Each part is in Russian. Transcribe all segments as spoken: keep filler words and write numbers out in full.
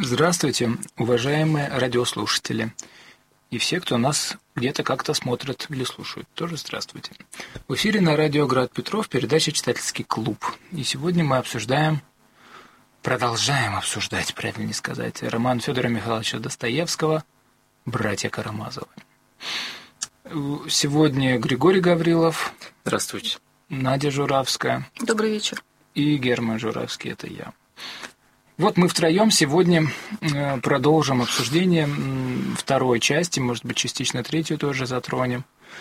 Здравствуйте, уважаемые радиослушатели. И все, кто нас где-то как-то смотрит или слушает, тоже здравствуйте. В эфире на радио «Град Петров» передача «Читательский клуб». И сегодня мы обсуждаем, продолжаем обсуждать, правильнее сказать, роман Федора Михайловича Достоевского «Братья Карамазовы». Сегодня Григорий Гаврилов. Здравствуйте. Надя Журавская. Добрый вечер. И Герман Журавский, это я. Вот мы втроем сегодня продолжим обсуждение второй части, может быть, частично третью тоже затронем,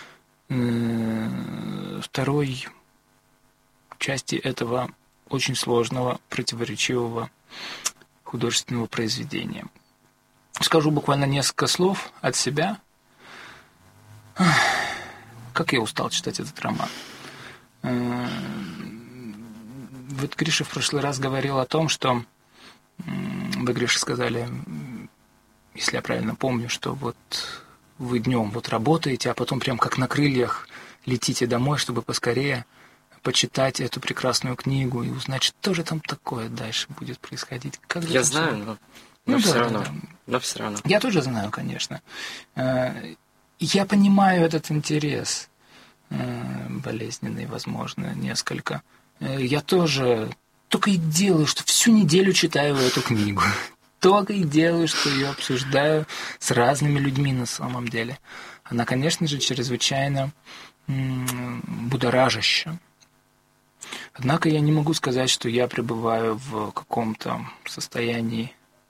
второй части этого очень сложного, противоречивого художественного произведения. Скажу буквально несколько слов от себя. Как я устал читать этот роман. Вот Гриша в прошлый раз говорил о том, что вы, Гриша, сказали, если я правильно помню, что вот вы днем вот работаете, а потом прям как на крыльях летите домой, чтобы поскорее почитать эту прекрасную книгу и узнать, что же там такое дальше будет происходить. Как я знаю, но, но, ну, все да, равно, да, да. но все равно. Я тоже знаю, конечно. Я понимаю этот интерес, болезненный, возможно, несколько. Я тоже только и делаю, что всю неделю читаю эту книгу. Только и делаю, что ее обсуждаю с разными людьми на самом деле. Она, конечно же, чрезвычайно будоражаща. Однако я не могу сказать, что я пребываю в каком-то состоянии,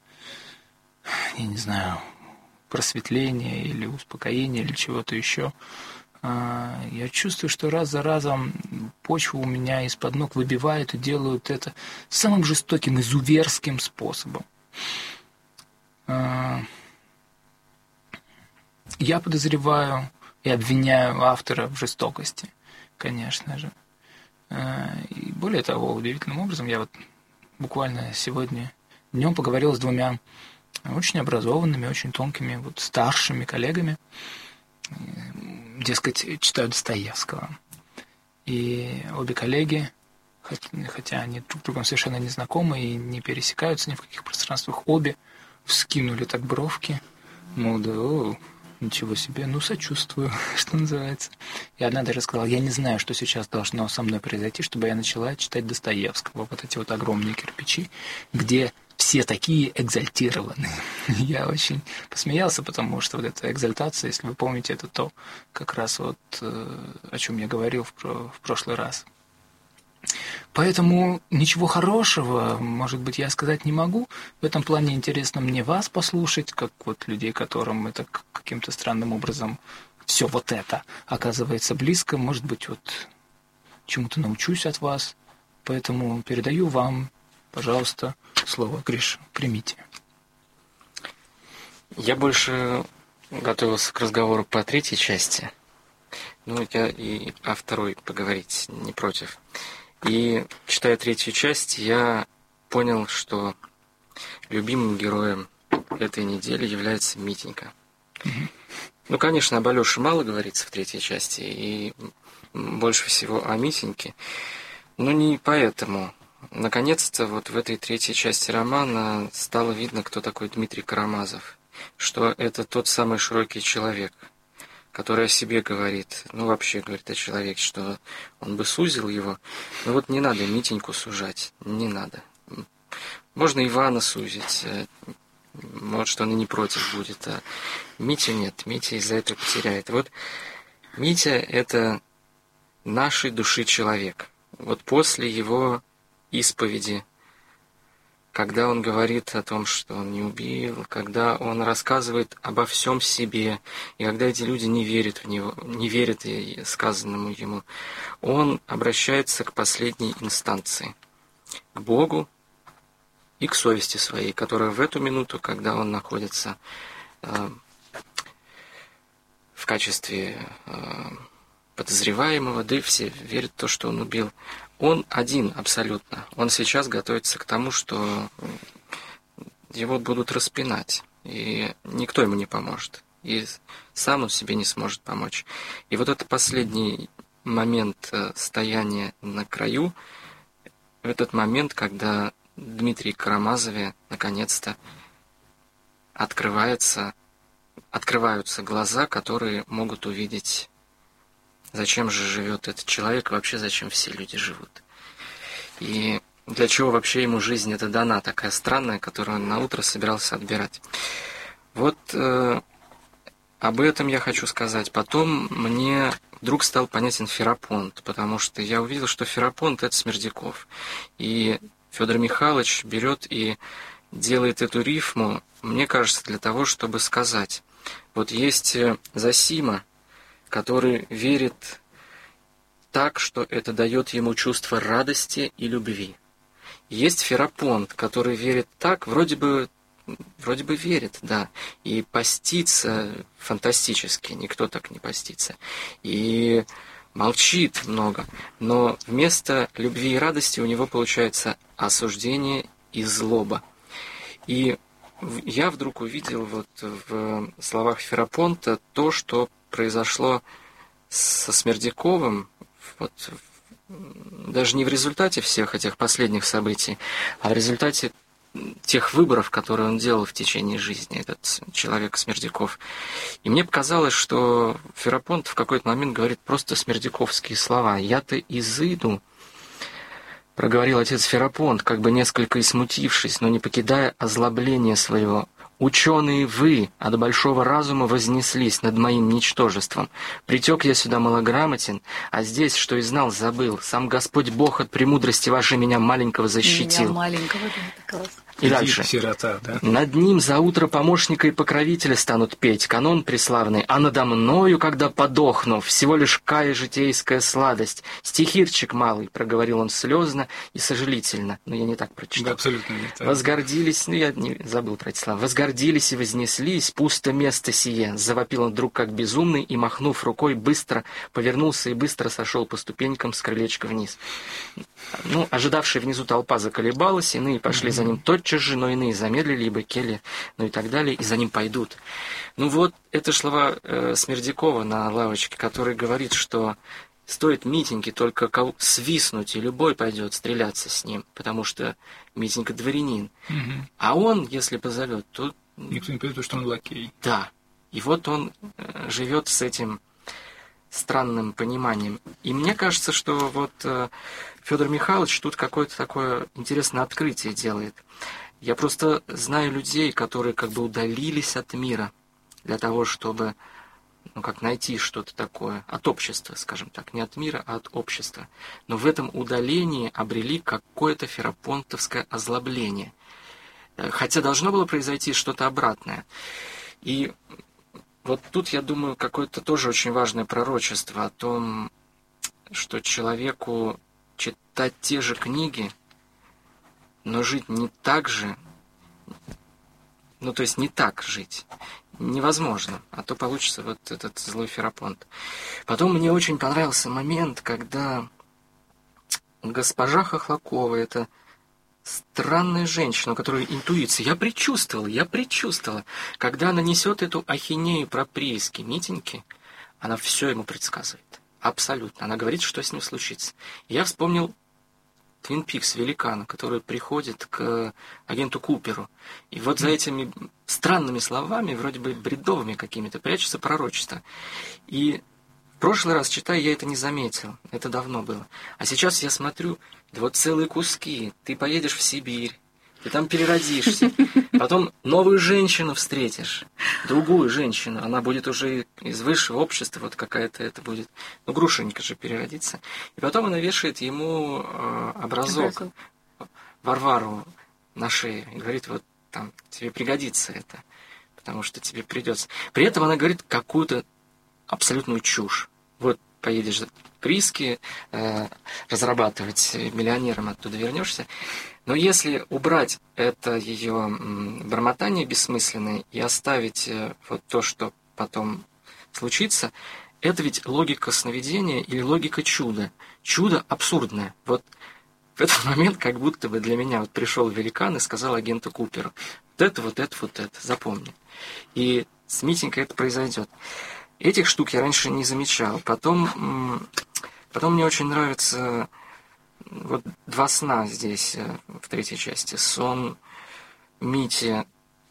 я не знаю, просветления или успокоения или чего-то еще. Я чувствую, что раз за разом почву у меня из-под ног выбивают и делают это самым жестоким, изуверским способом. Я подозреваю и обвиняю автора в жестокости, конечно же. И более того, удивительным образом, я вот буквально сегодня днем поговорил с двумя очень образованными, очень тонкими, вот старшими коллегами, дескать, читают Достоевского. И обе коллеги, хотя они друг с другом совершенно не знакомы и не пересекаются ни в каких пространствах, обе вскинули так бровки, мол, да, о, ничего себе, ну, сочувствую, что называется. И одна даже сказала, я не знаю, что сейчас должно со мной произойти, чтобы я начала читать Достоевского. Вот эти вот огромные кирпичи, где все такие экзальтированные. Я очень посмеялся, потому что вот эта экзальтация, если вы помните, это то, как раз вот о чем я говорил в, про, в прошлый раз. Поэтому ничего хорошего, может быть, я сказать не могу. В этом плане интересно мне вас послушать, как вот людей, которым это каким-то странным образом все вот это оказывается близко. Может быть, вот чему-то научусь от вас. Поэтому передаю вам, пожалуйста, слово. Гриш, примите. Я больше готовился к разговору по третьей части. Ну, я и о второй поговорить не против. И, читая третью часть, я понял, что любимым героем этой недели является Митенька. Mm-hmm. Ну, конечно, об Алёше мало говорится в третьей части, и больше всего о Митеньке. Но не поэтому. Наконец-то вот в этой третьей части романа стало видно, кто такой Дмитрий Карамазов, что это тот самый широкий человек, который о себе говорит, ну вообще говорит о человеке, что он бы сузил его, но вот не надо Митеньку сужать, не надо. Можно Ивана сузить, может он и не против будет, а Митя нет, Митя из-за этого потеряет. Вот Митя — это нашей души человек. Вот после его исповеди, когда он говорит о том, что он не убил, когда он рассказывает обо всем себе, и когда эти люди не верят в него, не верят сказанному ему, он обращается к последней инстанции, к Богу и к совести своей, которая в эту минуту, когда он находится э, в качестве э, подозреваемого, да и все верят в то, что он убил, он один абсолютно. Он сейчас готовится к тому, что его будут распинать, и никто ему не поможет. И сам он себе не сможет помочь. И вот этот последний момент стояния на краю, этот момент, когда Дмитрий Карамазове наконец-то открывается, открываются глаза, которые могут увидеть, зачем же живет этот человек, и вообще зачем все люди живут. И для чего вообще ему жизнь эта дана, такая странная, которую он на утро собирался отбирать. Вот э, об этом я хочу сказать. Потом мне вдруг стал понятен Ферапонт, потому что я увидел, что Ферапонт — это Смердяков. И Федор Михайлович берет и делает эту рифму, мне кажется, для того, чтобы сказать. Вот есть Зосима, который верит так, что это дает ему чувство радости и любви. Есть Ферапонт, который верит так, вроде бы, вроде бы верит, да, и постится фантастически, никто так не постится, и молчит много, но вместо любви и радости у него получается осуждение и злоба. И я вдруг увидел вот в словах Ферапонта то, что произошло со Смердяковым, вот, даже не в результате всех этих последних событий, а в результате тех выборов, которые он делал в течение жизни, этот человек Смердяков. И мне показалось, что Ферапонт в какой-то момент говорит просто смердяковские слова. «Я-то изыду», — проговорил отец Ферапонт, как бы несколько и смутившись, но не покидая озлобления своего. «Ученые вы от большого разума вознеслись над моим ничтожеством. Притек я сюда малограмотен, а здесь, что и знал, забыл. Сам Господь Бог от премудрости вашей меня маленького защитил». Меня маленького, да, это класс. И дальше. Сирота, да? «Над ним за утро помощника и покровителя станут петь, канон преславный, а надо мною, когда подохну, всего лишь кая житейская сладость. Стихирчик малый», — проговорил он слезно и сожалительно, но я не так прочитал. Да, абсолютно не так. «Возгордились», ну я не забыл про эти слова, «возгордились и вознеслись, пусто место сие», — завопил он вдруг как безумный и, махнув рукой, быстро повернулся и быстро сошел по ступенькам с крылечка вниз. Ну, ожидавшая внизу толпа заколебалась, иные пошли mm-hmm. за ним тотчас же, но иные замедлили, ибо Келли, ну и так далее, и за ним пойдут. Ну вот, это слова э, Смердякова на лавочке, который говорит, что стоит Митеньке только кого свистнуть, и любой пойдет стреляться с ним, потому что Митенька дворянин. Mm-hmm. А он, если позовет, то... Никто не пойдет, потому что он лакей. Да. И вот он э, живет с этим странным пониманием. И мне кажется, что вот э, Федор Михайлович тут какое-то такое интересное открытие делает. Я просто знаю людей, которые как бы удалились от мира для того, чтобы, ну, как найти что-то такое от общества, скажем так, не от мира, а от общества. Но в этом удалении обрели какое-то ферапонтовское озлобление. Хотя должно было произойти что-то обратное. И вот тут, я думаю, какое-то тоже очень важное пророчество о том, что человеку читать те же книги, но жить не так же, ну, то есть не так жить невозможно, а то получится вот этот злой Ферапонт. Потом мне очень понравился момент, когда госпожа Хохлакова, это странная женщина, у которой интуиция, я предчувствовал, я предчувствовала, когда она несет эту ахинею про прииски Митеньки, она все ему предсказывает. Абсолютно. Она говорит, что с ним случится. Я вспомнил Твин Пикс, великана, который приходит к агенту Куперу. И вот за этими странными словами, вроде бы бредовыми какими-то, прячется пророчество. И в прошлый раз, читая, я это не заметил. Это давно было. А сейчас я смотрю, да вот целые куски. Ты поедешь в Сибирь, ты там переродишься. Потом новую женщину встретишь. Другую женщину. Она будет уже из высшего общества, вот какая-то это будет. Ну, Грушенька же переродится. И потом она вешает ему э, образок, образок Варвару на шею. И говорит, вот там, тебе пригодится это. Потому что тебе придется. При этом она говорит какую-то абсолютную чушь. Вот поедешь в прииски, э, разрабатывать, миллионером оттуда вернешься. Но если убрать это ее бормотание бессмысленное и оставить э, вот то, что потом случится, это ведь логика сновидения или логика чуда. Чудо абсурдное. Вот в этот момент как будто бы для меня вот пришел великан и сказал агенту Куперу, вот это, вот это, вот это, запомни. И с Митенькой это произойдет. Этих штук я раньше не замечал. Потом, потом мне очень нравится вот два сна здесь, в третьей части. Сон Мити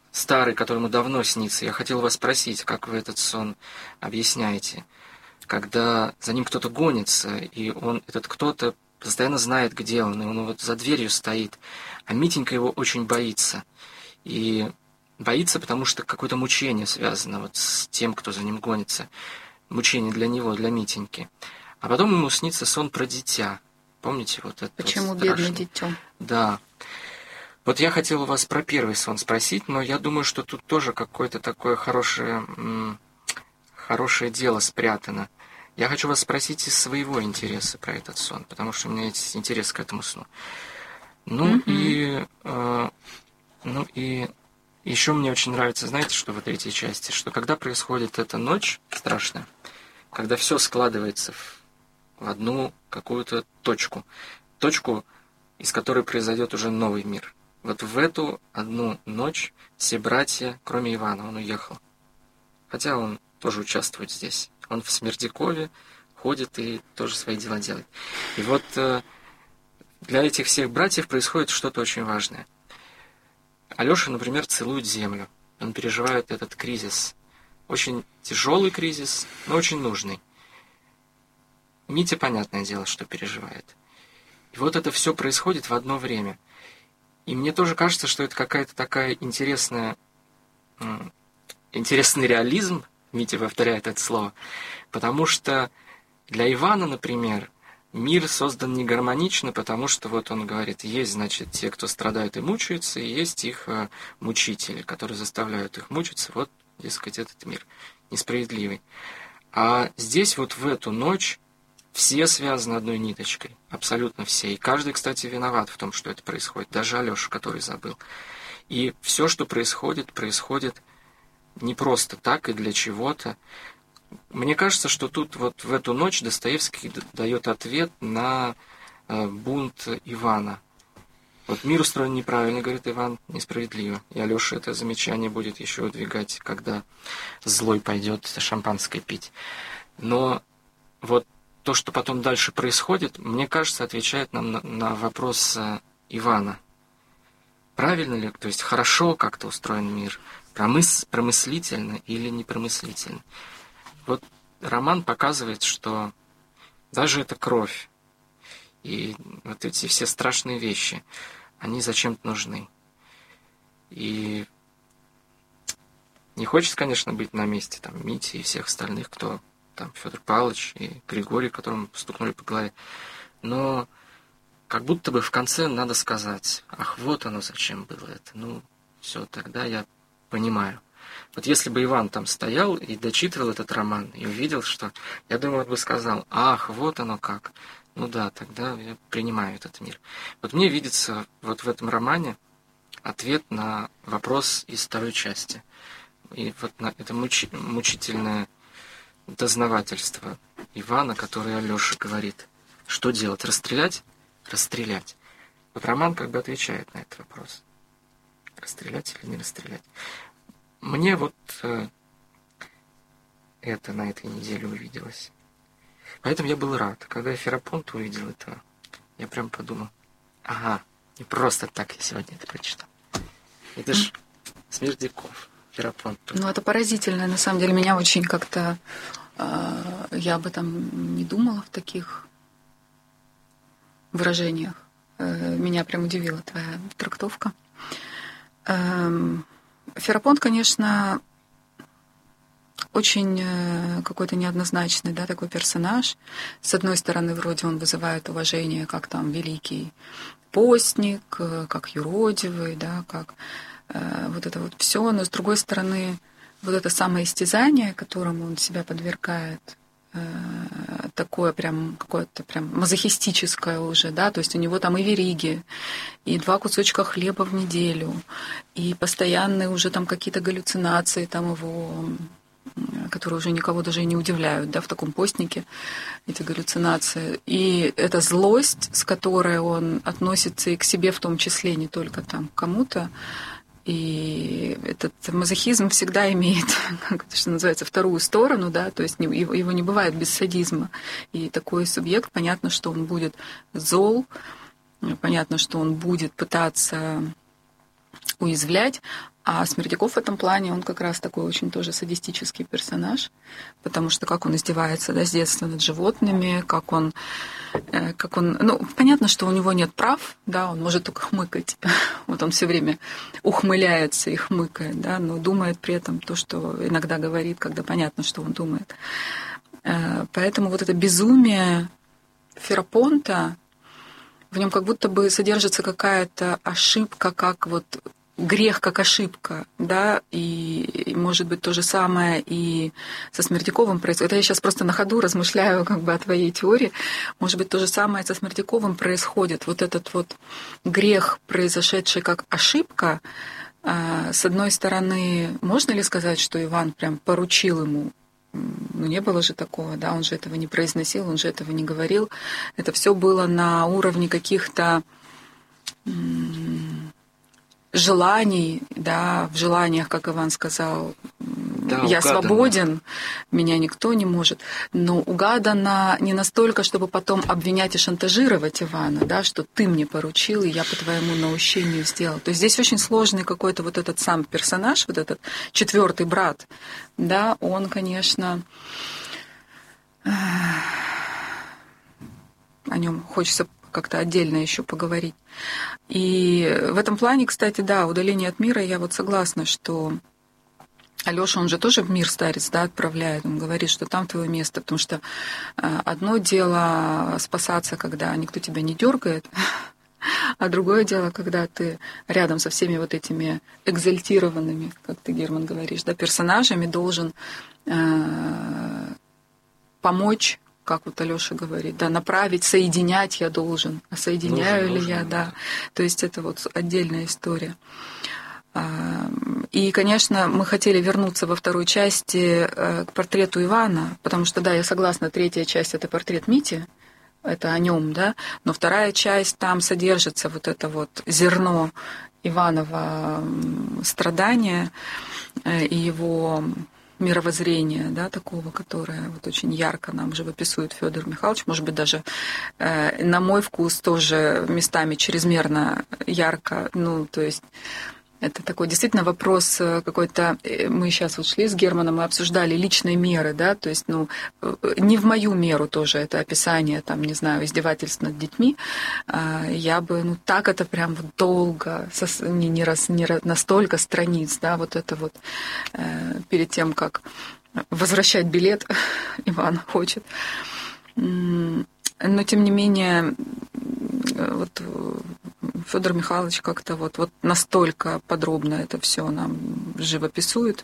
старый, которому давно снится. Я хотел вас спросить, как вы этот сон объясняете, когда за ним кто-то гонится, и он, этот кто-то постоянно знает, где он, и он вот за дверью стоит, а Митенька его очень боится. И боится, потому что какое-то мучение связано вот с тем, кто за ним гонится. Мучение для него, для Митеньки. А потом ему снится сон про дитя. Помните вот это? Почему вот бедное дитё? Да. Вот я хотел у вас про первый сон спросить, но я думаю, что тут тоже какое-то такое хорошее, м- хорошее дело спрятано. Я хочу вас спросить из своего интереса про этот сон, потому что у меня есть интерес к этому сну. Ну mm-hmm. и... Э- ну и... Еще мне очень нравится, знаете, что в третьей части, что когда происходит эта ночь страшная, когда все складывается в, в одну какую-то точку, точку, из которой произойдет уже новый мир. Вот в эту одну ночь все братья, кроме Ивана, он уехал. Хотя он тоже участвует здесь. Он в Смердякове ходит и тоже свои дела делает. И вот для этих всех братьев происходит что-то очень важное. Алёша, например, целует землю. Он переживает этот кризис. Очень тяжелый кризис, но очень нужный. Митя, понятное дело, что переживает. И вот это все происходит в одно время. И мне тоже кажется, что это какая-то такая интересная, интересный реализм, Митя повторяет это слово, потому что для Ивана, например, мир создан не гармонично, потому что вот он говорит, есть, значит, те, кто страдают и мучаются, и есть их мучители, которые заставляют их мучиться. Вот, дескать, этот мир несправедливый. А здесь вот в эту ночь все связаны одной ниточкой, абсолютно все. И каждый, кстати, виноват в том, что это происходит, даже Алёша, который забыл. И все, что происходит, происходит не просто так и для чего-то. Мне кажется, что тут вот в эту ночь Достоевский дает ответ на э, бунт Ивана. Вот мир устроен неправильно, говорит Иван, несправедливо. И Алёша это замечание будет еще выдвигать, когда злой пойдет шампанское пить. Но вот то, что потом дальше происходит, мне кажется, отвечает нам на, на вопрос э, Ивана. Правильно ли, то есть хорошо как-то устроен мир, промыс, промыслительно или непромыслительно? Вот роман показывает, что даже эта кровь и вот эти все страшные вещи, они зачем-то нужны. И не хочется, конечно, быть на месте там Мити и всех остальных, кто там Федор Павлович и Григорий, которому стукнули по голове. Но как будто бы в конце надо сказать, ах, вот оно зачем было это. Ну, все, тогда я понимаю. Вот если бы Иван там стоял и дочитывал этот роман, и увидел, что, я думаю, он бы сказал, ах, вот оно как. Ну да, тогда я принимаю этот мир. Вот мне видится вот в этом романе ответ на вопрос из второй части. И вот на это мучи, мучительное дознавательство Ивана, который Алёше говорит, что делать, расстрелять? Расстрелять. Вот роман как бы отвечает на этот вопрос. Расстрелять или не расстрелять? Мне вот э, это на этой неделе увиделось. Поэтому я был рад. Когда я Ферапонта увидел это, я прям подумал, ага, не просто так я сегодня это прочитал. Это ж Смердяков, Ферапонт. Ну, это поразительно. На самом деле, меня очень как-то... Э, я об этом не думала в таких выражениях. Э, меня прям удивила твоя трактовка. Э, Ферапонт, конечно, очень какой-то неоднозначный, да, такой персонаж. С одной стороны, вроде он вызывает уважение, как там великий постник, как юродивый, да, как э, вот это вот все. Но с другой стороны, вот это самоистязание, которому он себя подвергает, э, такое прям какое-то прям мазохистическое уже, да, то есть у него там и вериги, и два кусочка хлеба в неделю, и постоянные уже там какие-то галлюцинации там его, которые уже никого даже и не удивляют, да, в таком постнике, эти галлюцинации. И эта злость, с которой он относится и к себе в том числе, не только там к кому-то, и этот мазохизм всегда имеет, как это что называется, вторую сторону, да, то есть его, его не бывает без садизма. И такой субъект, понятно, что он будет зол, понятно, что он будет пытаться уязвлять. А Смердяков в этом плане, он как раз такой очень тоже садистический персонаж, потому что как он издевается, да, с детства над животными, как он, э, как он... Ну, понятно, что у него нет прав, да, он может только хмыкать. Вот он все время ухмыляется и хмыкает, да, но думает при этом то, что иногда говорит, когда понятно, что он думает. Э, поэтому вот это безумие Ферапонта, в нем как будто бы содержится какая-то ошибка, как вот грех как ошибка, да, и, и может быть то же самое и со Смердяковым происходит. Это я сейчас просто на ходу размышляю как бы о твоей теории. Может быть то же самое со Смердяковым происходит. Вот этот вот грех, произошедший как ошибка, с одной стороны, можно ли сказать, что Иван прям поручил ему? Ну, не было же такого, да, он же этого не произносил, он же этого не говорил. Это все было на уровне каких-то желаний, да, в желаниях, как Иван сказал, да, я угадано. Свободен, меня никто не может. Но угадано не настолько, чтобы потом обвинять и шантажировать Ивана, да, что ты мне поручил, и я по твоему наущению сделал. То есть здесь очень сложный какой-то вот этот сам персонаж, вот этот четвертый брат, да, он, конечно, о нем хочется как-то отдельно еще поговорить. И в этом плане, кстати, да, удаление от мира, я вот согласна, что Алёша, он же тоже в мир старец, да, отправляет, он говорит, что там твое место, потому что одно дело спасаться, когда никто тебя не дергает, а другое дело, когда ты рядом со всеми вот этими экзальтированными, как ты, Герман, говоришь, да, персонажами должен э, помочь, как вот Алёша говорит, да, направить, соединять я должен. А соединяю должен, ли должен, я, да. да. То есть это вот отдельная история. И, конечно, мы хотели вернуться во второй части к портрету Ивана, потому что, да, я согласна, третья часть — это портрет Мити, это о нем, да, но вторая часть, там содержится вот это вот зерно Иванова страдания и его мировоззрения, да, такого, которое вот очень ярко нам живописует Федор Михайлович, может быть, даже э, на мой вкус тоже местами чрезмерно ярко, ну, то есть это такой действительно вопрос какой-то, мы сейчас вот шли с Германом, мы обсуждали личные меры, да, то есть, ну, не в мою меру тоже это описание, там, не знаю, издевательств над детьми, я бы, ну, так это прям вот долго, не, не, раз, не настолько страниц, да, вот это вот перед тем, как возвращать билет, Иван хочет. Но, тем не менее, вот Федор Михайлович как-то вот, вот настолько подробно это все нам живописует.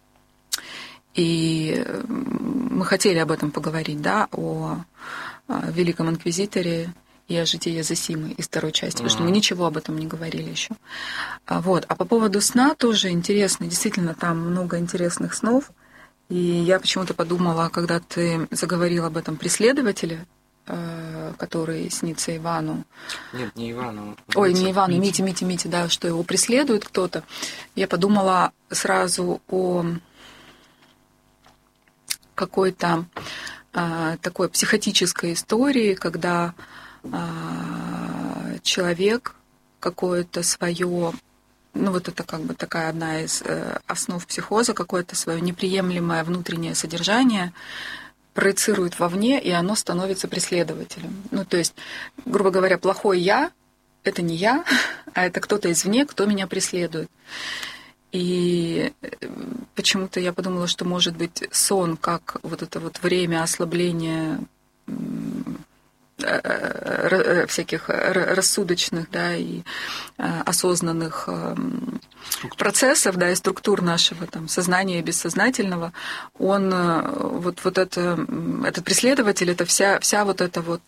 И мы хотели об этом поговорить, да, о, о Великом Инквизиторе и о житии Зосимы из второй части, потому что мы ничего об этом не говорили еще. Вот. А по поводу сна тоже интересно, действительно, там много интересных снов. И я почему-то подумала, когда ты заговорил об этом преследователе, который снится Ивану. Нет, не Ивану. Ой, не Ивану, Мите, Мите, Мите, да, что его преследует кто-то. Я подумала сразу о какой-то а, такой психотической истории, когда а, человек какое-то свое, ну вот это как бы такая одна из э, основ психоза, какое-то свое неприемлемое внутреннее содержание проецирует вовне, и оно становится преследователем. Ну, то есть, грубо говоря, плохой я — это не я, а это кто-то извне, кто меня преследует. И почему-то я подумала, что, может быть, сон, как вот это вот время ослабления всяких рассудочных, да, и осознанных процессов, да, и структур нашего там сознания и бессознательного, он вот, вот это, этот преследователь, это вся, вся вот эта вот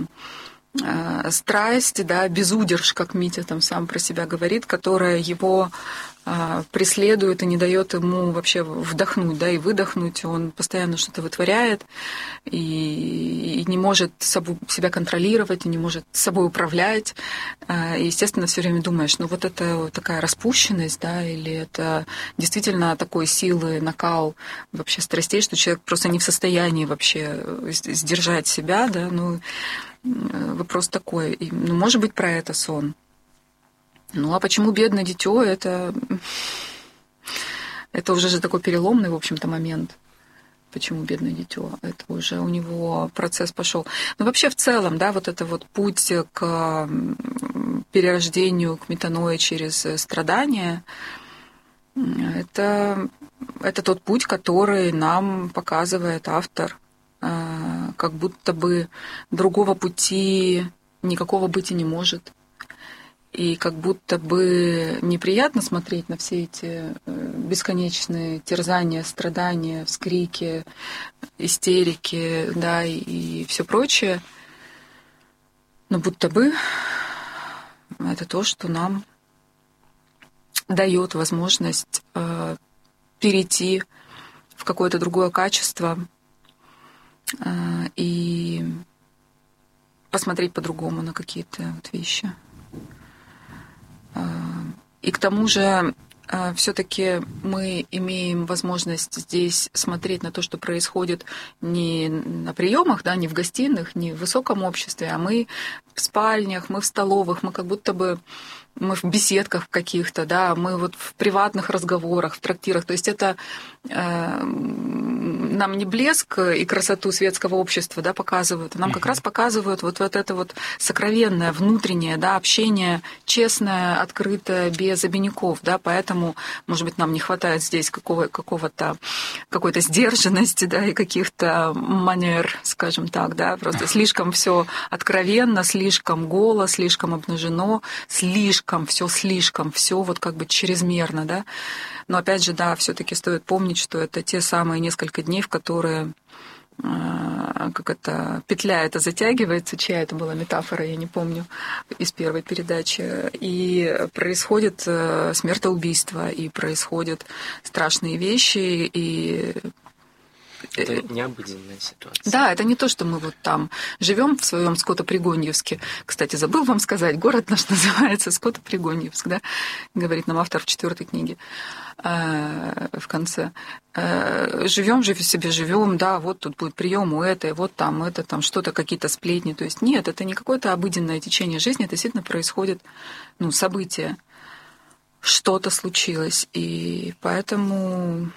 страсть, да, безудерж, как Митя там сам про себя говорит, которая его преследует и не дает ему вообще вдохнуть, да, и выдохнуть. Он постоянно что-то вытворяет и, и не может собой, себя контролировать, и не может собой управлять. И, естественно, все время думаешь, ну вот это такая распущенность, да, или это действительно такой силы, накал вообще страстей, что человек просто не в состоянии вообще сдержать себя, да, ну вопрос такой. И, ну, может быть, про это сон. Ну, а почему бедное дитё? Это, это уже же такой переломный, в общем-то, момент. Почему бедное дитё? Это уже у него процесс пошел. Но вообще в целом, да, вот это вот путь к перерождению, к метанои через страдания, это, это тот путь, который нам показывает автор. Как будто бы другого пути никакого быть и не может. И как будто бы неприятно смотреть на все эти бесконечные терзания, страдания, вскрики, истерики, да, и все прочее. Но будто бы это то, что нам дает возможность э, перейти в какое-то другое качество э, и посмотреть по-другому на какие-то вот вещи. И к тому же все-таки мы имеем возможность здесь смотреть на то, что происходит не на приемах, да, не в гостиных, не в высоком обществе, а мы в спальнях, мы в столовых, мы как будто бы мы в беседках каких-то, да, мы вот в приватных разговорах, в трактирах. То есть это э, нам не блеск и красоту светского общества, да, показывают, а нам как раз показывают вот, вот это вот сокровенное, внутреннее, да, общение, честное, открытое, без обиняков, да, поэтому, может быть, нам не хватает здесь какого, какого-то, какой-то сдержанности, да, и каких-то манер, скажем так, да, просто слишком все откровенно, слишком голо, слишком обнажено, слишком все слишком, все вот как бы чрезмерно, да. Но опять же, да, все-таки стоит помнить, что это те самые несколько дней, в которые э, как это, петля эта затягивается, чья это была метафора, я не помню, из первой передачи, и происходит э, смертоубийство, и происходят страшные вещи, и это необыденная ситуация. Да, это не то, что мы вот там живем в своем Скотопригоньевске. Кстати, забыл вам сказать, город наш называется Скотопригоньевск, да, говорит нам автор в четвертой книге э, в конце. Э, живем же себе, живем, да, вот тут будет прием у этой, вот там это, там что-то, какие-то сплетни. То есть нет, это не какое-то обыденное течение жизни, это действительно происходит, ну, событие. Что-то случилось, и поэтому...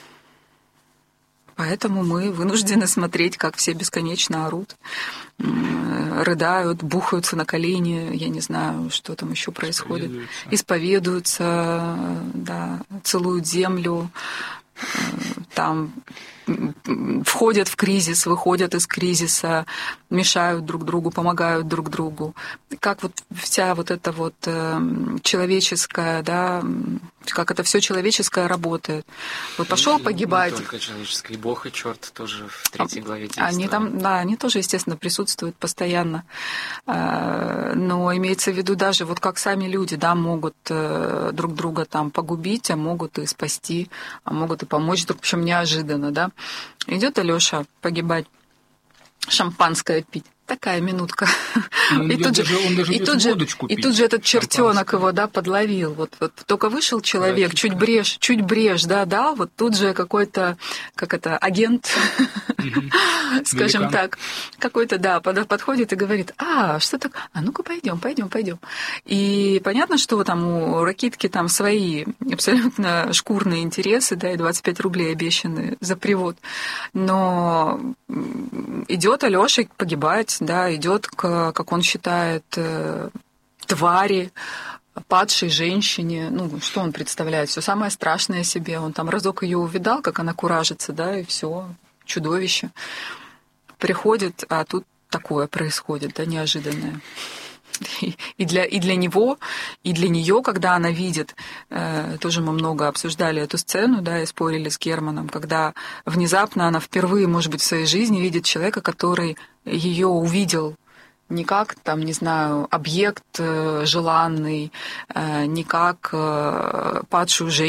Поэтому мы вынуждены смотреть, как все бесконечно орут, рыдают, бухаются на колени, я не знаю, что там еще происходит. Исповедуются, Исповедуются, да, целуют землю, там входят в кризис, выходят из кризиса, мешают друг другу, помогают друг другу. Как вот вся вот эта вот человеческая, да, как это все человеческое работает. Вот пошел погибать. Не только человеческое, и Бог, и черт тоже в третьей главе текста. Они там, да, они тоже, естественно, присутствуют постоянно. Но имеется в виду даже вот как сами люди, да, могут друг друга там погубить, а могут и спасти, а могут и помочь, причем неожиданно, да. Идет Алёша погибать, шампанское пить. Такая минутка. Ну, и, тут же, же, и, тут же, и тут же этот чертенок его, да, подловил. Вот, вот только вышел человек, чуть брешь, чуть брешь, да, дал, вот тут же какой-то, как это, агент, скажем так, какой-то, да, подходит и говорит: а, что так, а ну-ка пойдем, пойдем, пойдем. И понятно, что там у Ракитки там свои абсолютно шкурные интересы, да, и двадцать пять рублей обещаны за привод. Но идет Алёша погибать, да, идет к, как он считает, твари, падшей женщине. Ну, что он представляет? Все самое страшное себе. Он там разок ее увидал, как она куражится, да, и все, чудовище. Приходит, а тут такое происходит, да, неожиданное. И для, и для него, и для нее, когда она видит, э, тоже мы много обсуждали эту сцену, да, и спорили с Германом, когда внезапно она впервые, может быть, в своей жизни видит человека, который ее увидел не как, там, не знаю, объект э, желанный, э, не как э, падшую женщину,